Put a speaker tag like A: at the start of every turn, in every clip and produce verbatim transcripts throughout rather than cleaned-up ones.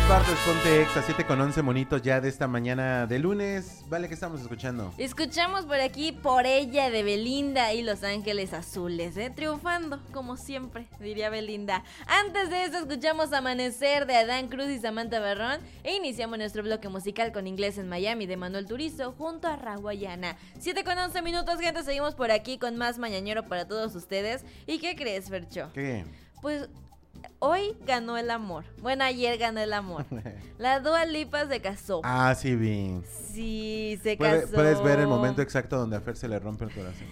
A: partes, ponte Exa, siete con once monitos ya de esta mañana de lunes. Vale, ¿qué estamos escuchando?
B: Escuchamos por aquí Por ella de Belinda y Los Ángeles Azules, ¿eh? Triunfando, como siempre, diría Belinda. Antes de eso escuchamos Amanecer de Adán Cruz y Samantha Barrón e iniciamos nuestro bloque musical con Inglés en Miami de Manuel Turizo junto a Raguayana. siete con once minutos, gente, seguimos por aquí con más mañanero para todos ustedes. ¿Y qué crees, Fercho?
A: ¿Qué?
B: Pues hoy ganó el amor. Bueno, ayer ganó el amor. La Dua Lipa se casó.
A: Ah, sí, bien.
B: Sí, se
A: Puede,
B: casó.
A: Puedes ver el momento exacto donde a Fer se le rompe el corazón.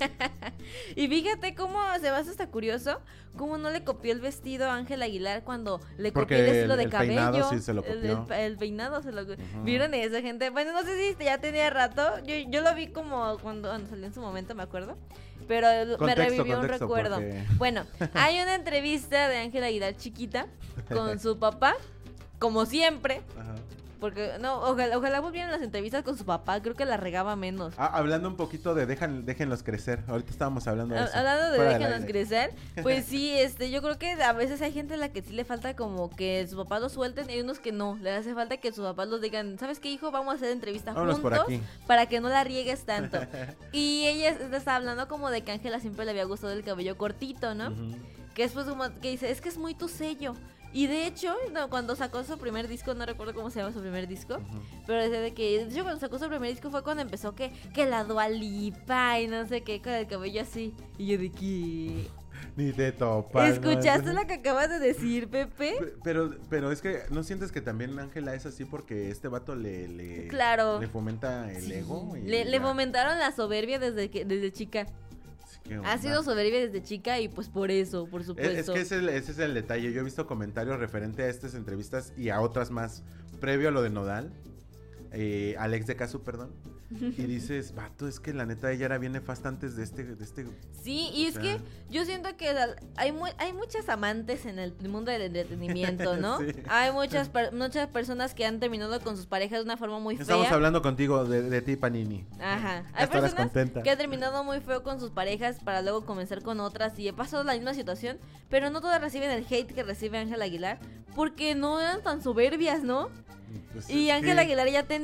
B: Y fíjate cómo se me hace hasta curioso cómo no le copió el vestido a Ángel Aguilar cuando le
A: Porque
B: copió el estilo
A: el-
B: de
A: el
B: cabello.
A: peinado sí se lo
B: El,
A: copió.
B: el- el peinado se lo
A: Ujú.
B: ¿Vieron eso, gente? Bueno, no sé si ya tenía rato. Yo, yo lo vi como cuando, cuando salió en su momento, me acuerdo. Pero me
A: Contexto,
B: revivió un
A: contexto,
B: recuerdo.
A: porque-
B: Bueno, hay una entrevista de Ángel Aguilar chiquita con su papá, como siempre.
A: Ajá.
B: Porque, no, ojalá, ojalá volvieran las entrevistas con su papá, creo que la regaba menos.
A: Ah, hablando un poquito de dejan, déjenlos crecer. Ahorita estábamos hablando de eso.
B: Hablando de
A: fuera del
B: déjanos
A: aire.
B: crecer, pues sí, este, yo creo que a veces hay gente a la que sí le falta como que sus papás los suelten y hay unos que no, le hace falta que sus papás los digan, ¿sabes qué, hijo? Vamos a hacer entrevista
A: Vámonos
B: juntos
A: por aquí.
B: para que no la riegues tanto. Y ella es- estaba hablando como de que a Ángela siempre le había gustado el cabello cortito, ¿no?
A: Ujú.
B: Que después como que dice, es que es muy tu sello. Y de hecho, no, cuando sacó su primer disco, no recuerdo cómo se llama su primer disco,
A: Ujú.
B: pero decía de que, de hecho, cuando sacó su primer disco fue cuando empezó que, que la Dua Lipa y no sé qué, con el cabello así. Y yo de que...
A: Ni de topar.
B: ¿Escuchaste
A: ¿no?
B: lo que acabas de decir, Pepe?
A: Pe- Pero, pero es que ¿no sientes que también Ángela es así porque este vato le, le,
B: Claro.
A: le fomenta el
B: Sí.
A: ego? Y
B: Le, le
A: ya.
B: fomentaron la soberbia desde que desde chica.
A: Sí, qué
B: Ha
A: onda.
B: sido soberbia desde chica y pues por eso, por
A: Es,
B: supuesto.
A: es que ese, es el- ese es el detalle. Yo he visto comentarios referente a estas entrevistas y a otras más previo a lo de Nodal. Eh, Alex de Casu, perdón. Y dices, vato, es que la neta ella era bien nefasta antes de este, de este.
B: Sí, y
A: O
B: es
A: sea.
B: que yo siento que la- hay mu- hay muchas amantes en el mundo del entretenimiento, ¿no?
A: Sí.
B: Hay muchas per- muchas personas que han terminado con sus parejas de una forma muy
A: Estamos
B: fea.
A: hablando contigo de, de ti, Panini.
B: Ajá.
A: Ya
B: Hay
A: estarás
B: personas
A: contenta.
B: que han terminado muy feo con sus parejas para luego comenzar con otras y he pasado la misma situación, pero no todas reciben el hate que recibe Ángel Aguilar porque no eran tan soberbias, ¿no?
A: Pues
B: Y
A: es
B: Ángel
A: que-
B: Aguilar ya tenía